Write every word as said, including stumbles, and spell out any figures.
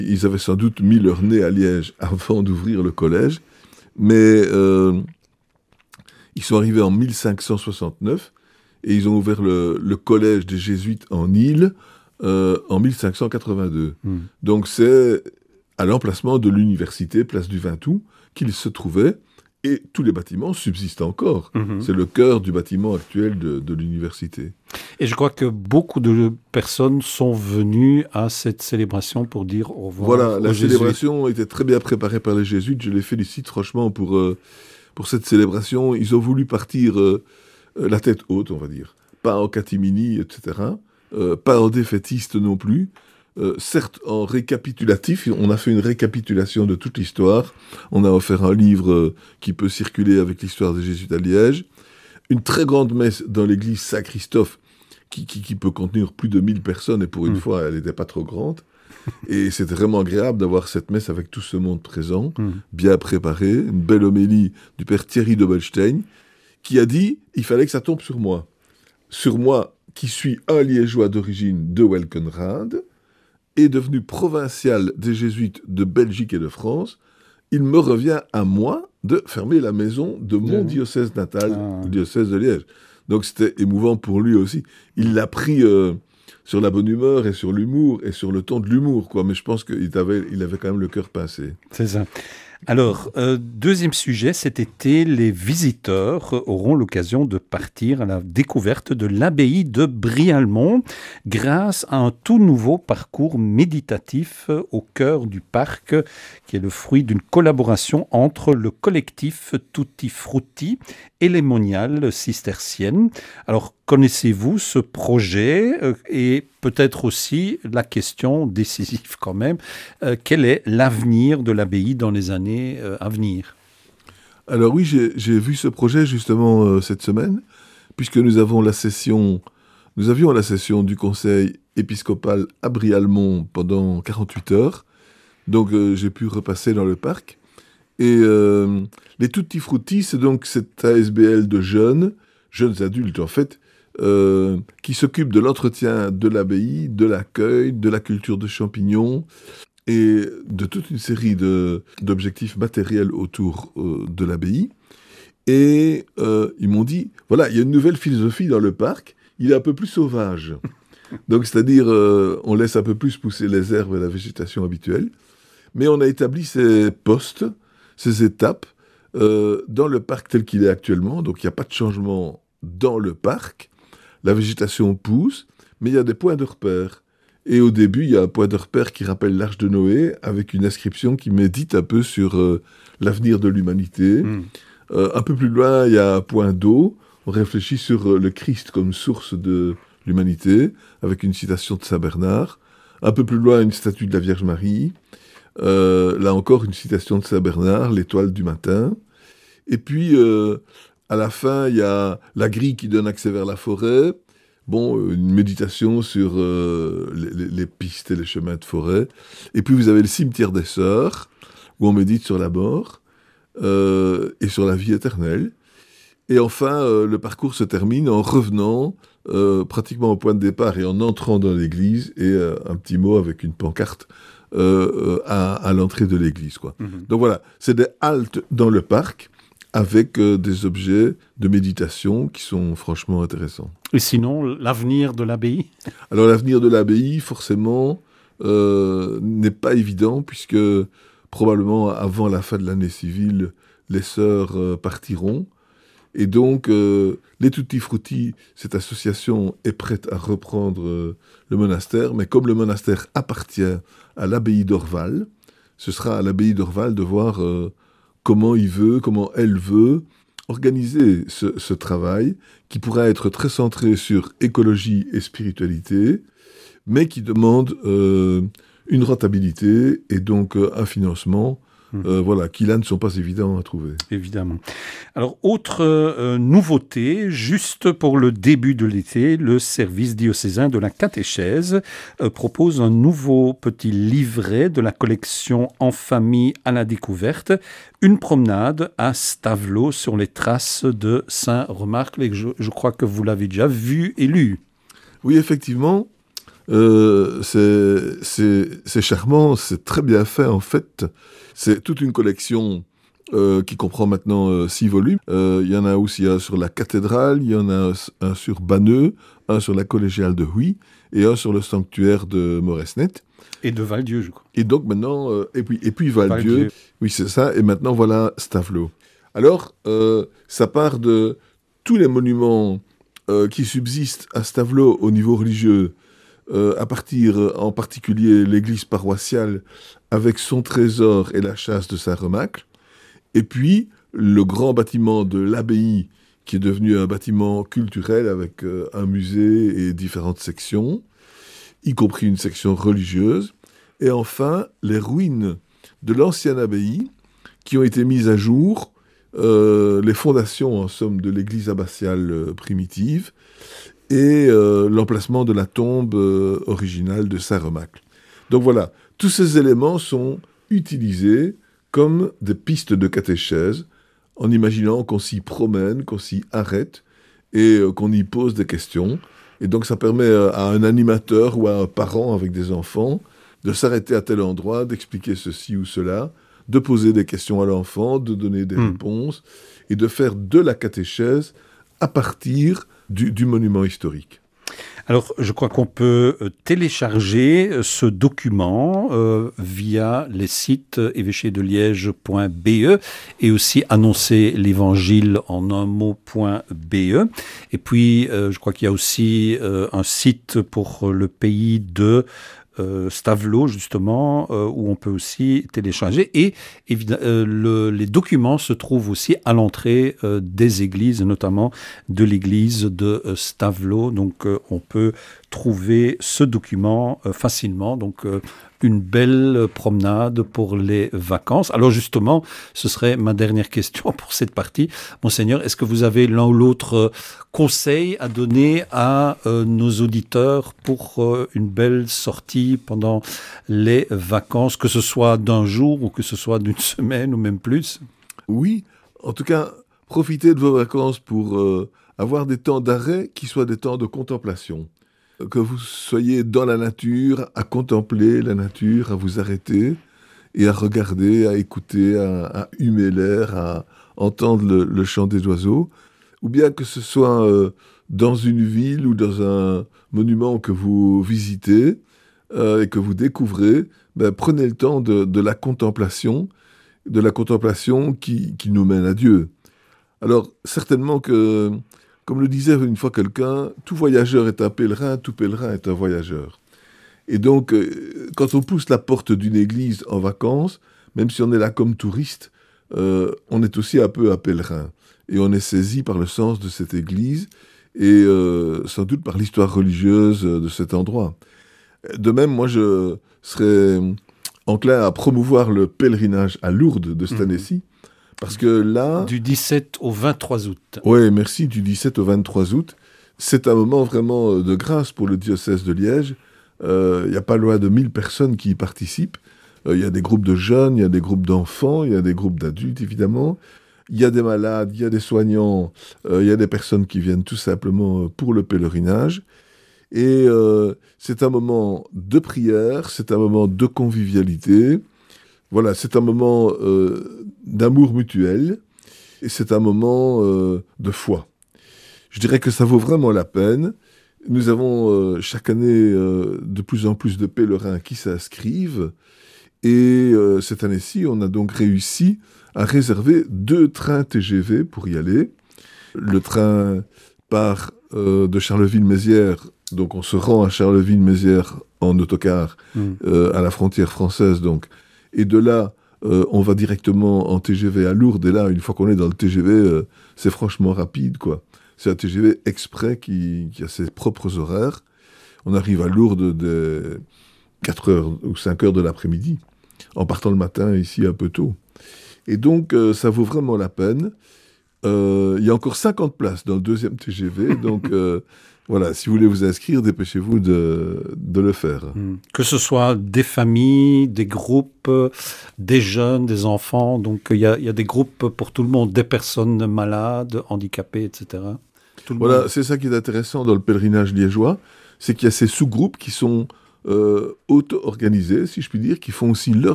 Ils avaient sans doute mis leur nez à Liège avant d'ouvrir le collège, mais euh, ils sont arrivés en mille cinq cent soixante-neuf et ils ont ouvert le, le collège des Jésuites en Île euh, en mille cinq cent quatre-vingt-deux. Mmh. Donc c'est à l'emplacement de l'université, place du vingt-Août, qu'ils se trouvaient, et tous les bâtiments subsistent encore. Mmh. C'est le cœur du bâtiment actuel de, de l'université. Et je crois que beaucoup de personnes sont venues à cette célébration pour dire au revoir. Voilà, la Jésuites. Célébration était très bien préparée par les jésuites. Je les félicite franchement pour, euh, pour cette célébration. Ils ont voulu partir euh, la tête haute, on va dire. Pas en catimini, et cetera. Euh, pas en défaitiste non plus. Euh, certes, en récapitulatif, on a fait une récapitulation de toute l'histoire. On a offert un livre euh, qui peut circuler avec l'histoire des jésuites à Liège. Une très grande messe dans l'église Saint-Christophe qui, qui, qui peut contenir plus de mille personnes, et pour une mmh. fois, elle n'était pas trop grande. Et c'était vraiment agréable d'avoir cette messe avec tout ce monde présent, mmh. bien préparé. Une belle homélie du père Thierry de Belstein, qui a dit « il fallait que ça tombe sur moi ». Sur moi, qui suis un liégeois d'origine de Welkenrade, est devenu provincial des jésuites de Belgique et de France, il me revient à moi de fermer la maison de mon mmh. diocèse natal, ah. le diocèse de Liège. Donc c'était émouvant pour lui aussi. Il l'a pris euh, sur la bonne humeur et sur l'humour et sur le ton de l'humour, quoi. Mais je pense qu'il avait, il avait quand même le cœur pincé. C'est ça. Alors, euh, deuxième sujet, cet été, les visiteurs auront l'occasion de partir à la découverte de l'abbaye de Brialmont grâce à un tout nouveau parcours méditatif au cœur du parc qui est le fruit d'une collaboration entre le collectif Tutti Frutti et les moniales cisterciennes. Alors, connaissez-vous ce projet euh, et peut-être aussi la question décisive quand même, euh, quel est l'avenir de l'abbaye dans les années euh, à venir ? Alors oui, j'ai, j'ai vu ce projet justement euh, cette semaine, puisque nous avons la session, nous avions la session du conseil épiscopal à Brialmont pendant quarante-huit heures, donc euh, j'ai pu repasser dans le parc. Et euh, les Tutti Frutti, c'est donc cette A S B L de jeunes, jeunes adultes en fait, Euh, qui s'occupe de l'entretien de l'abbaye, de l'accueil, de la culture de champignons et de toute une série de, d'objectifs matériels autour euh, de l'abbaye. Et euh, ils m'ont dit, voilà, il y a une nouvelle philosophie dans le parc, il est un peu plus sauvage. Donc, c'est-à-dire, euh, on laisse un peu plus pousser les herbes et la végétation habituelle. Mais on a établi ces postes, ces étapes, euh, dans le parc tel qu'il est actuellement. Donc, il n'y a pas de changement dans le parc. La végétation pousse, mais il y a des points de repère. Et au début, il y a un point de repère qui rappelle l'Arche de Noé, avec une inscription qui médite un peu sur euh, l'avenir de l'humanité. Mmh. Euh, un peu plus loin, il y a un point d'eau. On réfléchit sur euh, le Christ comme source de l'humanité, avec une citation de Saint Bernard. Un peu plus loin, une statue de la Vierge Marie. Euh, là encore, une citation de Saint Bernard, l'étoile du matin. Et puis... Euh, À la fin, il y a la grille qui donne accès vers la forêt. Bon, une méditation sur euh, les, les pistes et les chemins de forêt. Et puis, vous avez le cimetière des Sœurs, où on médite sur la mort euh, et sur la vie éternelle. Et enfin, euh, le parcours se termine en revenant euh, pratiquement au point de départ et en entrant dans l'église, et euh, un petit mot avec une pancarte euh, à, à l'entrée de l'église, quoi. Mm-hmm. Donc voilà, c'est des haltes dans le parc, avec euh, des objets de méditation qui sont franchement intéressants. Et sinon, l'avenir de l'abbaye ? Alors l'avenir de l'abbaye, forcément, euh, n'est pas évident, puisque probablement avant la fin de l'année civile, les sœurs euh, partiront. Et donc, euh, les Tutti Frutti, cette association est prête à reprendre euh, le monastère, mais comme le monastère appartient à l'abbaye d'Orval, ce sera à l'abbaye d'Orval de voir... Euh, comment il veut, comment elle veut organiser ce, ce travail qui pourra être très centré sur écologie et spiritualité, mais qui demande euh, une rentabilité et donc euh, un financement mmh. euh, voilà, qui là ne sont pas évidents à trouver. Évidemment. Alors, autre euh, nouveauté, juste pour le début de l'été, le service diocésain de la catéchèse euh, propose un nouveau petit livret de la collection En famille à la découverte, une promenade à Stavelot sur les traces de Saint-Remarque. Je, je crois que vous l'avez déjà vu et lu. Oui, effectivement. Euh, c'est, c'est, c'est charmant, c'est très bien fait en fait. C'est toute une collection euh, qui comprend maintenant euh, six volumes. Euh, Il y en a aussi un sur la cathédrale, il y en a un sur Banneux, un sur la collégiale de Huy et un sur le sanctuaire de Moresnet. Et de Val-Dieu, je crois. Et donc maintenant, euh, et puis, et puis Val-Dieu, Val-Dieu. oui c'est ça, et maintenant voilà Stavelot. Alors, euh, ça part de tous les monuments euh, qui subsistent à Stavelot au niveau religieux, euh, à partir en particulier l'église paroissiale avec son trésor et la châsse de Saint-Remacle, et puis le grand bâtiment de l'abbaye qui est devenu un bâtiment culturel avec euh, un musée et différentes sections, y compris une section religieuse, et enfin les ruines de l'ancienne abbaye qui ont été mises à jour, euh, les fondations en somme de l'église abbatiale euh, primitive et euh, l'emplacement de la tombe euh, originale de Saint-Remacle. Donc voilà, tous ces éléments sont utilisés comme des pistes de catéchèse, en imaginant qu'on s'y promène, qu'on s'y arrête et euh, qu'on y pose des questions. Et donc ça permet euh, à un animateur ou à un parent avec des enfants de s'arrêter à tel endroit, d'expliquer ceci ou cela, de poser des questions à l'enfant, de donner des mmh. réponses, et de faire de la catéchèse à partir du, du monument historique. Alors, je crois qu'on peut télécharger ce document euh, via les sites évêché de liège point b e et aussi annoncer l'évangile en un mot.be. Et puis, euh, je crois qu'il y a aussi euh, un site pour le pays de Euh, Stavelot, justement, euh, où on peut aussi télécharger. Et évidemment, euh, le, les documents se trouvent aussi à l'entrée euh, des églises, notamment de l'église de euh, Stavelot. Donc, euh, on peut trouver ce document euh, facilement. Donc, euh, une belle promenade pour les vacances. Alors justement, ce serait ma dernière question pour cette partie. Monseigneur, est-ce que vous avez l'un ou l'autre conseil à donner à euh, nos auditeurs pour euh, une belle sortie pendant les vacances, que ce soit d'un jour ou que ce soit d'une semaine ou même plus? Oui, en tout cas, profitez de vos vacances pour euh, avoir des temps d'arrêt qui soient des temps de contemplation. Que vous soyez dans la nature, à contempler la nature, à vous arrêter et à regarder, à écouter, à, à humer l'air, à entendre le, le chant des oiseaux, ou bien que ce soit euh, dans une ville ou dans un monument que vous visitez euh, et que vous découvrez, ben, prenez le temps de, de la contemplation, de la contemplation qui, qui nous mène à Dieu. Alors, certainement que... Comme le disait une fois quelqu'un, tout voyageur est un pèlerin, tout pèlerin est un voyageur. Et donc, euh, quand on pousse la porte d'une église en vacances, même si on est là comme touriste, euh, on est aussi un peu un pèlerin. Et on est saisi par le sens de cette église et euh, sans doute par l'histoire religieuse de cet endroit. De même, moi, je serais enclin à promouvoir le pèlerinage à Lourdes de cette année-ci. Mmh. Parce que là... Du dix-sept au vingt-trois août. Oui, merci, du dix-sept au vingt-trois août. C'est un moment vraiment de grâce pour le diocèse de Liège. Il euh, n'y a pas loin de mille personnes qui y participent. Il euh, y a des groupes de jeunes, il y a des groupes d'enfants, il y a des groupes d'adultes, évidemment. Il y a des malades, il y a des soignants, il euh, y a des personnes qui viennent tout simplement pour le pèlerinage. Et euh, c'est un moment de prière, c'est un moment de convivialité. Voilà, c'est un moment euh, d'amour mutuel et c'est un moment euh, de foi. Je dirais que ça vaut vraiment la peine. Nous avons euh, chaque année euh, de plus en plus de pèlerins qui s'inscrivent et euh, cette année-ci, on a donc réussi à réserver deux trains T G V pour y aller. Le train part euh, de Charleville-Mézières, donc on se rend à Charleville-Mézières en autocar mmh. euh, à la frontière française, donc. Et de là, euh, on va directement en T G V à Lourdes. Et là, une fois qu'on est dans le T G V, euh, c'est franchement rapide, quoi. C'est un T G V exprès qui, qui a ses propres horaires. On arrive à Lourdes dès quatre heures ou cinq heures de l'après-midi, en partant le matin ici un peu tôt. Et donc, euh, ça vaut vraiment la peine. Euh, il y a encore cinquante places dans le deuxième T G V, donc... Euh, Voilà, si vous voulez vous inscrire, dépêchez-vous de, de le faire. Que ce soit des familles, des groupes, des jeunes, des enfants, donc il y a, y a des groupes pour tout le monde, des personnes malades, handicapées, et cetera. Tout le voilà, monde. C'est ça qui est intéressant dans le pèlerinage liégeois, c'est qu'il y a ces sous-groupes qui sont euh, auto-organisés, si je puis dire, qui font aussi leur